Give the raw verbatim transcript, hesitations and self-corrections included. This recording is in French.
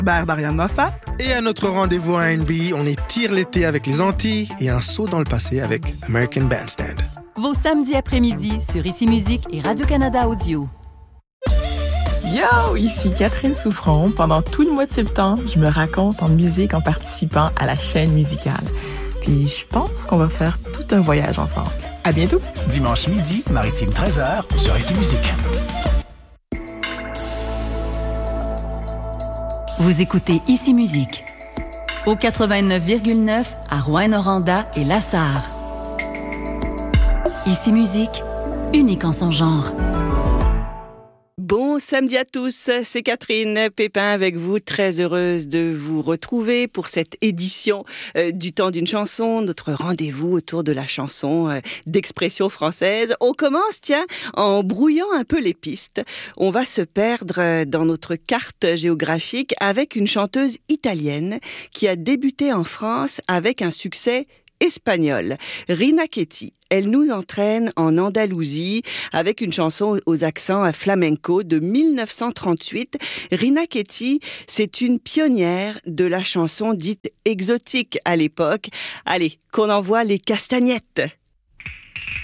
Bar d'Ariane Moffat. Et à notre rendez-vous à N B, on étire l'été avec les Antilles et un saut dans le passé avec American Bandstand. Vos samedis après-midi sur Ici Musique et Radio-Canada Audio. Yo, ici Catherine Souffron. Pendant tout le mois de septembre, je me raconte en musique en participant à la chaîne musicale. Puis je pense qu'on va faire tout un voyage ensemble. À bientôt! Dimanche midi, Maritime treize heures, sur Ici Musique. Vous écoutez Ici Musique. Au quatre-vingt-neuf virgule neuf à Rouyn-Noranda et Lassar. Ici Musique, unique en son genre. Bon samedi à tous, c'est Catherine Pépin avec vous, très heureuse de vous retrouver pour cette édition euh, du temps d'une chanson, notre rendez-vous autour de la chanson euh, d'expression française. On commence, tiens, en brouillant un peu les pistes. On va se perdre dans notre carte géographique avec une chanteuse italienne qui a débuté en France avec un succès espagnol, Rina Ketty. Elle nous entraîne en Andalousie avec une chanson aux accents flamenco de mille neuf cent trente-huit. Rina Ketty, c'est une pionnière de la chanson dite exotique à l'époque. Allez, qu'on envoie les castagnettes.